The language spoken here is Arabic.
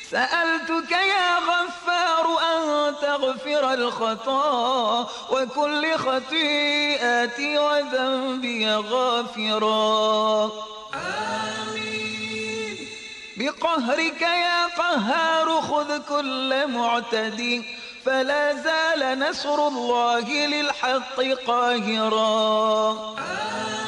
سألتك يا غفار أن تغفر الخطا وكل خطيئتي وذنبي غافرا. آمين. بقهرك يا قهار خذ كل معتدي فلا زال نصر الله للحق قاهرا. آمين.